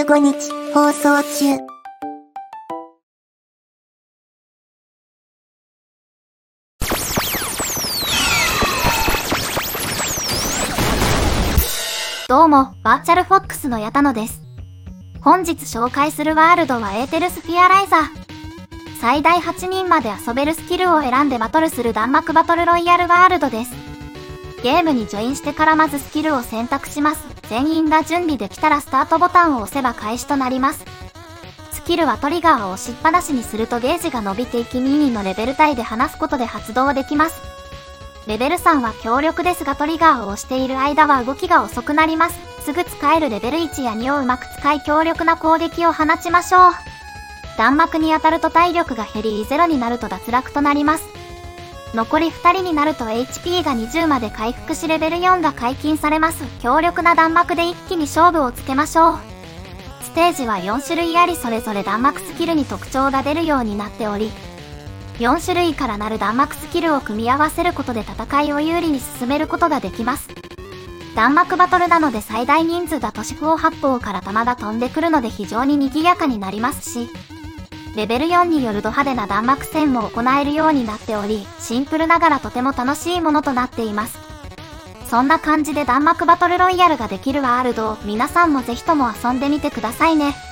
15日放送中。 どうも、バーチャルフォックスの矢田野です。本日紹介するワールドはエーテルスフィアライザー。最大8人まで遊べるスキルを選んでバトルする弾幕バトルロイヤルワールドです。ゲームにジョインしてからまずスキルを選択します。全員が準備できたらスタートボタンを押せば開始となります。スキルはトリガーを押しっぱなしにするとゲージが伸びていき2のレベル帯で離すことで発動できます。レベル3は強力ですがトリガーを押している間は動きが遅くなります。すぐ使えるレベル1や2をうまく使い強力な攻撃を放ちましょう。弾幕に当たると体力が減り0になると脱落となります。残り2人になると HP が20まで回復しレベル4が解禁されます。強力な弾幕で一気に勝負をつけましょう。ステージは4種類ありそれぞれ弾幕スキルに特徴が出るようになっており、4種類からなる弾幕スキルを組み合わせることで戦いを有利に進めることができます。弾幕バトルなので最大人数だと四方八方から弾が飛んでくるので非常に賑やかになりますし、レベル4によるド派手な弾幕戦も行えるようになっており、シンプルながらとても楽しいものとなっています。そんな感じで弾幕バトルロイヤルができるワールドを皆さんもぜひとも遊んでみてくださいね。